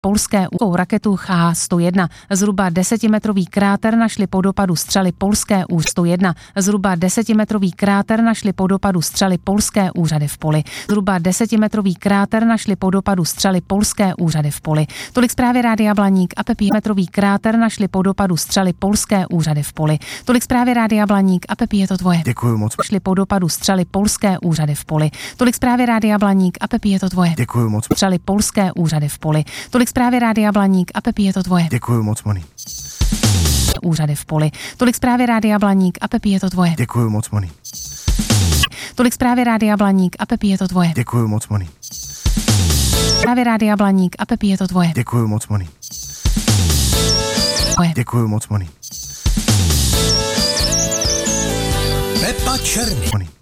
polské raketu H-101. Zhruba 10metrový kráter našli po dopadu střely polské H-101. Zhruba 10metrový kráter našli po dopadu střely polské úřady v poli. Zhruba 10metrový kráter našli po dopadu střely polské úřady v poli. Tolik zprávy Rádia Blaník a Pepí. Metrový kráter našli po dopadu střely polské úřady v poli. Tolik zprávy Rádia Blaník a Pepí, je to tvoje. Děkuji moc. Šli po dopadu střely polské úřady v poli. Tolik zprávy Rádia Blaník a Pepí, je to tvoje. Děkuji moc. Střely polské úřady v poli. Tolik zprávy Rádia Blaník a Pepí, je to tvoje. Děkuji moc, Moni. Úřady v poli. Tolik zprávy Rádia Blaník a Pepí, je to tvoje. Děkuji moc, Moni. Tolik zprávy Rádia Blaník a Pepí, je to tvoje. Děkuji moc, Moni. Zprávy Rádia Blaník a Pepí, je to tvoje. Děkuji moc, Moni. Děkuji moc, Moni. Pepa Černý. Moni.